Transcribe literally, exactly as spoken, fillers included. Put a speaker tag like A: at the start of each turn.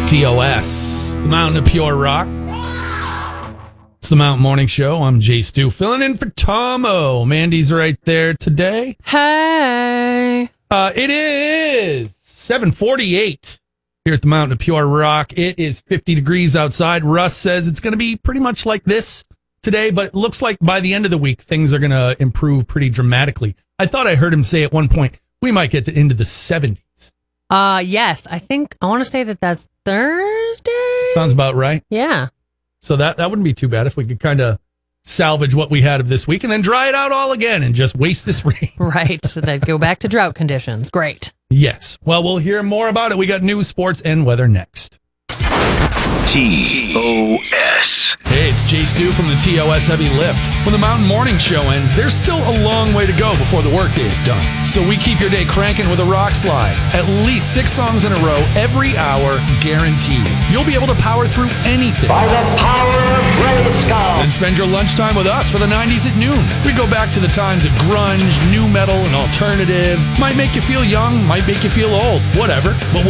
A: T O S, the Mountain of Pure Rock. It's the Mountain Morning Show. I'm Jay Stu, filling in for Tomo. Mandy's right there today.
B: Hey.
A: Uh, it is seven forty-eight here at the Mountain of Pure Rock. It is fifty degrees outside. Russ says it's going to be pretty much like this today, but it looks like by the end of the week, things are going to improve pretty dramatically. I thought I heard him say at one point, we might get to into the seventies.
B: Uh, yes, I think I want to say that that's Thursday.
A: Sounds about right.
B: Yeah.
A: So that, that wouldn't be too bad if we could kind of salvage what we had of this week and then dry it out all again and just waste this rain.
B: Right. So then go back to drought conditions. Great.
A: Yes. Well, we'll hear more about it. We got news, sports, and weather next.
C: T O S.
A: Hey, it's Jay Stu from the T O S Heavy Lift. When the Mountain Morning Show ends, there's still a long way to go before the workday is done. So we keep your day cranking with a rock slide. At least six songs in a row, every hour, guaranteed. You'll be able to power through anything.
D: By the power of Grayskull.
A: And spend your lunchtime with us for the nineties at noon. We go back to the times of grunge, new metal, and alternative. Might make you feel young, might make you feel old, whatever. But